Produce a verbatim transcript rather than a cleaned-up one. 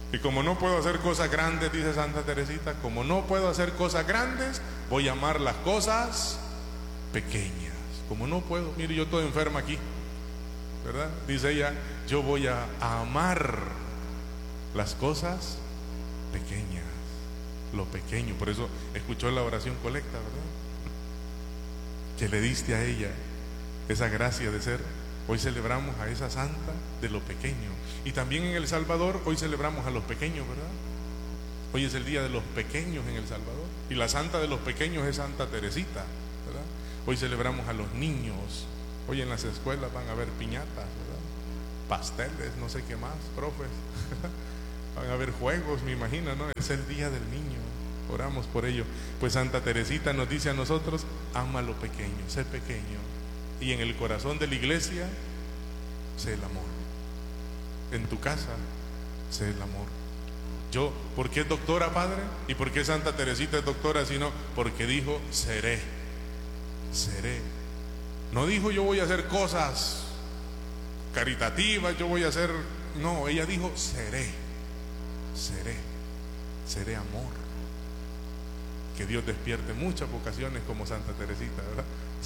Y como no puedo hacer cosas grandes, dice Santa Teresita, como no puedo hacer cosas grandes, voy a amar las cosas pequeñas. Como no puedo, mire, yo estoy enferma aquí, ¿verdad? Dice ella, yo voy a, a amar las cosas pequeñas, lo pequeño. Por eso escuchó la oración colecta, ¿verdad? Que le diste a ella esa gracia de ser. Hoy celebramos a esa santa de lo pequeño. Y también en El Salvador hoy celebramos a los pequeños, ¿verdad? Hoy es el día de los pequeños en El Salvador. Y la santa de los pequeños es Santa Teresita, ¿verdad? Hoy celebramos a los niños. Hoy en las escuelas van a haber piñatas, ¿verdad? Pasteles, no sé qué más, profes. Van a haber juegos, me imagino, ¿no? Es el día del niño. Oramos por ello. Pues Santa Teresita nos dice a nosotros, ama lo pequeño, sé pequeño. Y en el corazón de la iglesia, sé el amor. En tu casa, sé el amor. Yo, ¿por qué es doctora, padre? ¿Y por qué Santa Teresita es doctora? Sino porque dijo, seré. Seré. No dijo, yo voy a hacer cosas caritativas, yo voy a hacer... No, ella dijo, seré. Seré. Seré amor. Que Dios despierte muchas vocaciones como Santa Teresita, ¿verdad?